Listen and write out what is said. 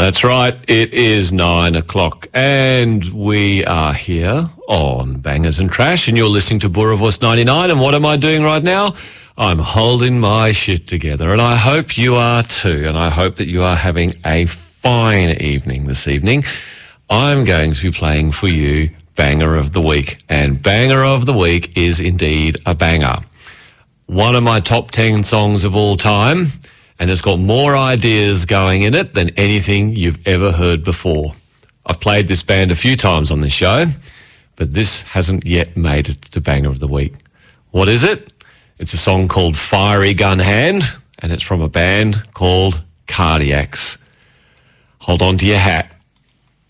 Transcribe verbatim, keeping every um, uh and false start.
That's right. It is nine o'clock and we are here on Bangers and Trash and you're listening to Boerewors ninety-nine. And what am I doing right now? I'm holding my shit together and I hope you are too. And I hope that you are having a fine evening this evening. I'm going to be playing for you Banger of the Week. And Banger of the Week is indeed a banger. One of my top ten songs of all time. And it's got more ideas going in it than anything you've ever heard before. I've played this band a few times on this show, but this hasn't yet made it to Banger of the Week. What is it? It's a song called Fiery Gun Hand, and it's from a band called Cardiacs. Hold on to your hat.